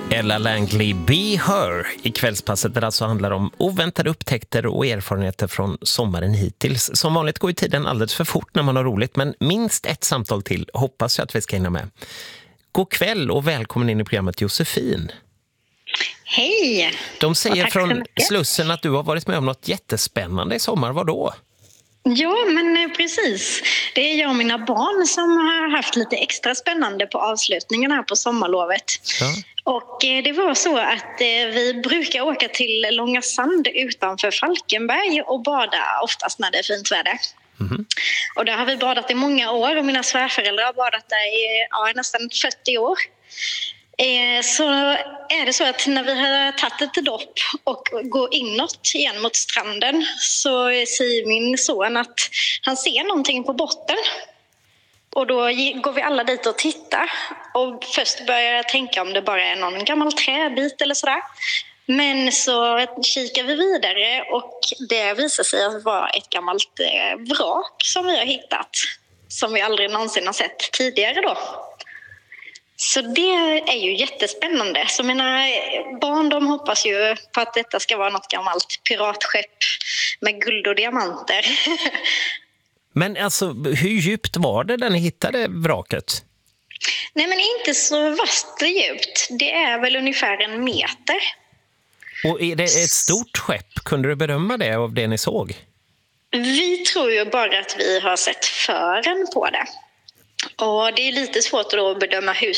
Ella Langley, Be Her i kvällspasset där det alltså handlar om oväntade upptäckter och erfarenheter från sommaren hittills. Som vanligt går ju tiden alldeles för fort när man har roligt, men minst ett samtal till hoppas jag att vi ska hinna med. God kväll och välkommen in i programmet Josefin. Hej! De säger från Slussen att du har varit med om något jättespännande i sommar. Vad då? Ja, men precis. Det är jag och mina barn som har haft lite extra spännande på avslutningen här på sommarlovet. Ja. Och det var så att vi brukar åka till Långa Sand utanför Falkenberg och bada oftast när det är fint väder. Mm. Och där har vi badat i många år och mina svärföräldrar har badat där i nästan 40 år. Så är det så att när vi har tagit ett dopp och går inåt igen mot stranden så säger min son att han ser någonting på botten. Och då går vi alla dit och tittar och först börjar jag tänka om det bara är någon gammal träbit eller sådär. Men så kikar vi vidare och det visar sig att vara ett gammalt vrak som vi har hittat som vi aldrig någonsin har sett tidigare då. Så det är ju jättespännande. Så mina barn de hoppas ju på att detta ska vara något gammalt piratskepp med guld och diamanter. Men alltså, hur djupt var det när ni hittade vraket? Nej, men inte så vasst djupt. Det är väl ungefär 1 meter. Och är det ett stort skepp? Kunde du berömma det av det ni såg? Vi tror ju bara att vi har sett fören på det. Och det är lite svårt att bedöma hur